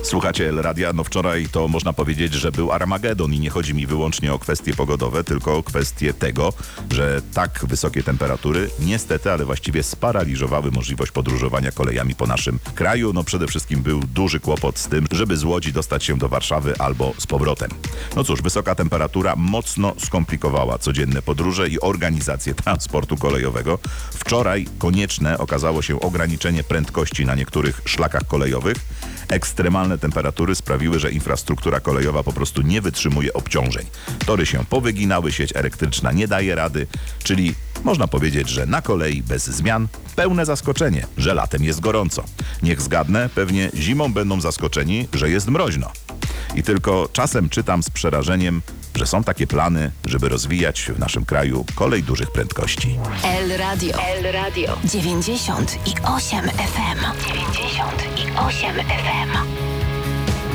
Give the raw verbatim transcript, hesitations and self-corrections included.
Słuchacie El Radia? No wczoraj to można powiedzieć, że był Armagedon i nie chodzi mi wyłącznie o kwestie pogodowe, tylko o kwestię tego, że tak wysokie temperatury niestety, ale właściwie sparaliżowały możliwość podróżowania kolejami po naszym kraju. No przede wszystkim był duży kłopot z tym, żeby z Łodzi dostać się do Warszawy albo z powrotem. No cóż, wysoka temperatura mocno skomplikowała codzienne podróże i organizację transportu kolejowego. Wczoraj konieczne okazało się ograniczenie prędkości na niektórych szlakach kolejowych. Ekstremalne temperatury sprawiły, że infrastruktura kolejowa po prostu nie wytrzymuje obciążeń. Tory się powyginały, sieć elektryczna nie daje rady, czyli można powiedzieć, że na kolei bez zmian pełne zaskoczenie, że latem jest gorąco. Niech zgadnę, pewnie zimą będą zaskoczeni, że jest mroźno. I tylko czasem czytam z przerażeniem, że są takie plany, żeby rozwijać w naszym kraju kolej dużych prędkości. El Radio. El Radio. dziewięćdziesiąt i osiem F M. dziewięćdziesiąt i osiem F M.